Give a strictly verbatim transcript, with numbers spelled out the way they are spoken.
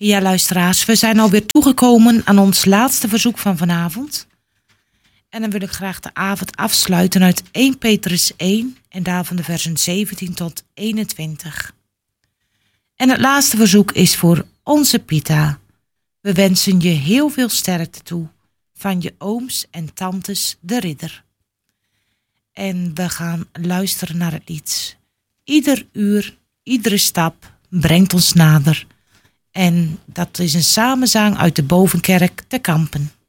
Ja, luisteraars, we zijn alweer toegekomen aan ons laatste verzoek van vanavond. En dan wil ik graag de avond afsluiten uit Eerste Petrus één en daarvan de versen zeventien tot eenentwintig. En het laatste verzoek is voor onze Pita. We wensen je heel veel sterkte toe van je ooms en tantes de Ridder. En we gaan luisteren naar het lied. Ieder uur, iedere stap brengt ons nader. En dat is een samenzang uit de Bovenkerk te Kampen.